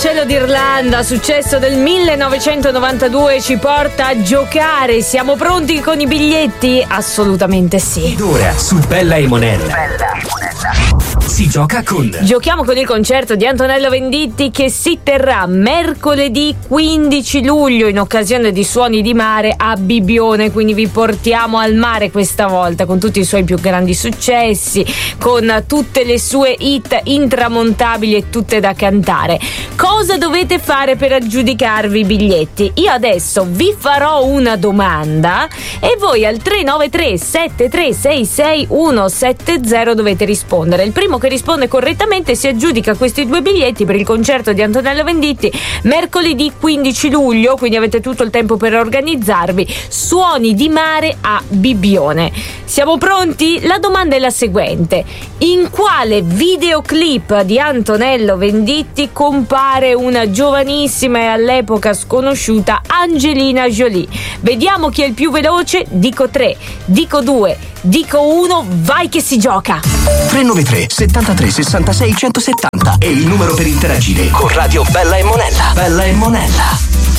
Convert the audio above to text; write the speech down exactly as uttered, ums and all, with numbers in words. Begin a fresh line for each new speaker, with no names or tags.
Cielo d'Irlanda, successo del millenovecentonovantadue, ci porta a giocare. Siamo pronti con i biglietti? Assolutamente sì.
Ed ora su Bella e Monella si gioca con
Giochiamo con il concerto di Antonello Venditti che si terrà mercoledì quindici luglio in occasione di Suoni di Mare a Bibbione, quindi vi portiamo al mare questa volta con tutti i suoi più grandi successi, con tutte le sue hit intramontabili e tutte da cantare. Cosa dovete fare per aggiudicarvi i biglietti? Io adesso vi farò una domanda e voi al tre nove tre sette tre sei sei uno sette zero dovete rispondere. Il primo che risponde correttamente si aggiudica questi due biglietti per il concerto di Antonello Venditti mercoledì quindici luglio, quindi avete tutto il tempo per organizzarvi. Suoni di Mare a Bibbione. Siamo pronti? La domanda è la seguente: in quale videoclip di Antonello Venditti compare una giovanissima e all'epoca sconosciuta Angelina Jolie? Vediamo chi è il più veloce. Dico tre, dico due, dico uno, vai che si gioca!
tre nove tre settantatré sessantasei centosettanta è il numero per interagire con Radio Bella e Monella. Bella e Monella.